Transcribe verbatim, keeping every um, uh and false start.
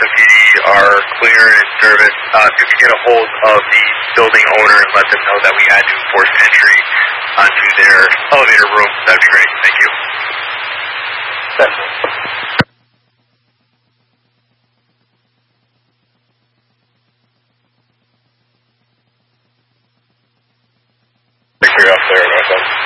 Boston P D are clear and in service. Uh, if you could get a hold of the building owner and let them know that we had to force entry onto their elevator room, that would be great. Thank you. Take care up there, no